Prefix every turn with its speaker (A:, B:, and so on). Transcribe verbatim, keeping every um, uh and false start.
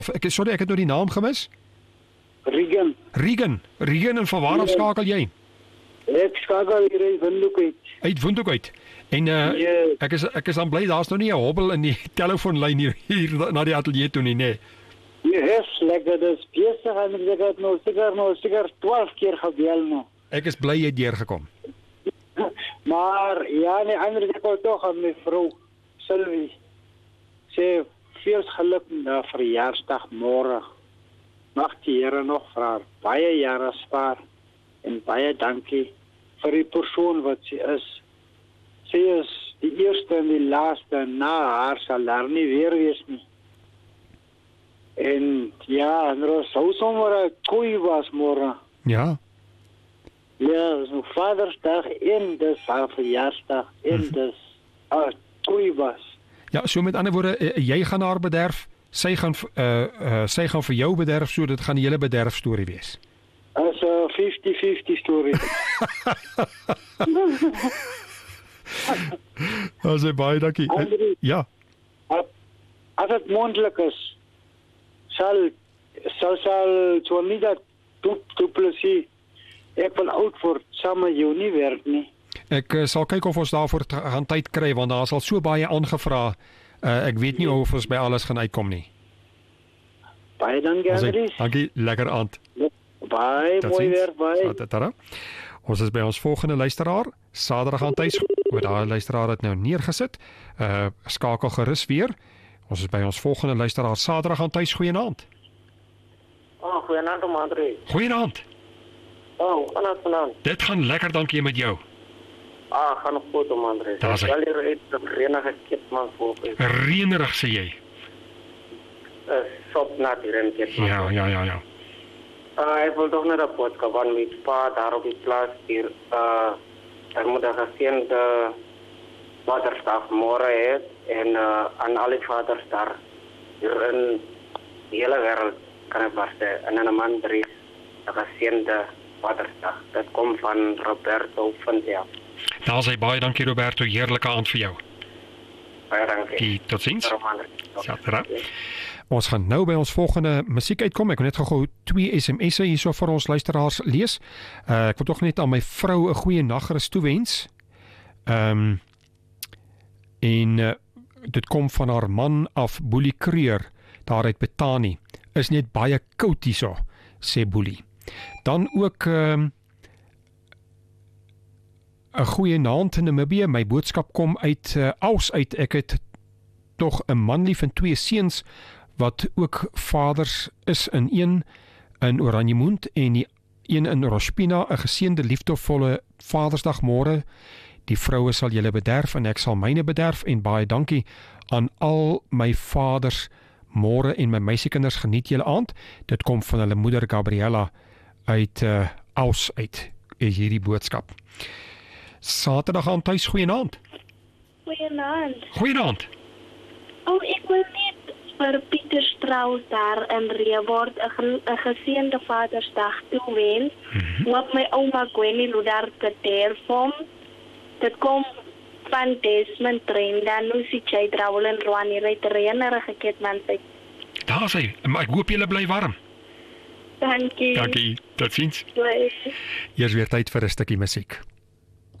A: Ek is sorry, ek het nou die naam gemis.
B: Regan.
A: Regan. Regan, en van waar af skakel jy?
B: Ek skakel hier uit Windhoek uit.
A: Uit Windhoek uit. En uh,
B: Ja.
A: ek is ek is dan bly daar's nou nie 'n hobbel in die telefoonlyn hier, hier na die ateljee toe nie, nê.
B: Nee, is lekker, dis besig en ek het nou seker nou seker twaalf keer gebel nou.
A: Ek is bly jy het deurgekom.
B: Maar ja, nee, ander ek wou tog aan my vrou Sylvie sê veel geluk met haar verjaarsdag môre. Mag die Here nog vir haar baie jare spaar en baie dankie vir die persoon wat sy is. Sy is die eerste en die laaste, en na haar sal daar nie weer wees nie. En ja, en er sou sommer 'n koei was môre.
A: Ja.
B: Ja, dis nou Vadersdag en dis haar verjaarsdag en dis ah, koei was.
A: Ja, so met ander woorde, uh, jy gaan haar bederf, sy gaan uh, uh, sy gaan vir jou bederf, so dit gaan 'n hele bederf storie wees.
B: As 'n fifty fifty storie.
A: As jy baie dankie.
B: Andrie,
A: Ja.
B: as dit moontlik is, sal sal sal so nie dat du plessie ek wil oud word saam met jou nie werk nie.
A: Ek uh, sal kyk of ons daarvoor t- gaan tyd kry, want daar is al so baie aangevra. Uh, ek weet nie of ons by alles gaan uitkom nie.
B: Baie dankie,
A: Ons sê,
B: Andries.
A: dankie, lekker aand.
B: Baie mooi werk, baie.
A: Tata. Ons is by ons volgende luisteraar, Saterdag aan tuis. Oor daai luisteraar het nou neergesit. Uh skakel gerus weer. Ons is by ons volgende luisteraar, Saterdag aan tuis. Goeienaand.
C: Oh, goeienaand om André.
A: Goeienaand.
C: Oh, anas vanaand.
A: Dit gaan lekker, dankie met jou.
C: Ah, gaan nog goed om André.
A: Daar is hy.
C: Wel hier uit die renige kitman voor.
A: Reënerig sê jy.
C: Uh, sop na die ren kitman.
A: Ja, ja, ja, ja.
C: Uh, ek wil toch naar de podcast van mijn pa daar op die plaats hier. Uh, er moet een geseende vadersdag morgen hebben. En uh, aan alle vaders daar hier in de hele wereld kan ik maar zeggen. En een man er is een geseende vadersdag. Dat komt van Roberto van Deel.
A: Daar sê baie dankie Roberto, heerlike aand vir jou.
C: Baie dankie.
A: Totsiens.
C: Romander.
A: Saterdag. Ons gaan nou by ons volgende musiek uitkom. Ek wil net gou twee S M S'e hierso vir ons luisteraars lees. Uh, ek wil tog net aan my vrou 'n goeie nagrus toewens. Ehm um, en uh, dit kom van haar man af, Boelie Kreur, daar uit Betani. Is net baie koud hierso, sê Boelie. Dan ook ehm um, 'n goeie naand in Namibië. My boodskap kom uit uh, Aus uit. Ek het tog 'n man lief en twee seuns wat ook vaders is, in een in Oranjemund en die een in Rospina. 'n geseënde liefdevolle Vadersdag môre. Die vroue sal julle bederf en ek sal myne bederf, en baie dankie aan al my vaders môre, en my meisiekinders, geniet julle aand. Dit kom van hulle moeder Gabriella uit uh, Aus uit, is hierdie boodskap. Saterdag aan tuis, goeienaand.
D: Goeienaand.
A: Goeienaand.
D: Oh, ek wil net vir Pieter Strauss daar in Reeword 'n ge- 'n geseënde Vadersdag toewens.
A: Mm-hmm.
D: Wat my ouma Gwenny Ludar geterfom. Dit kom van Desmond Trenda, nu si jy drawel en Rwani rit reënerige kitman sy.
A: Daar sê, maar ek hoop julle bly warm.
D: Dankie.
A: Dankie, tot ziens.
D: Doei.
A: Eers weer tyd vir 'n stukkie musiek.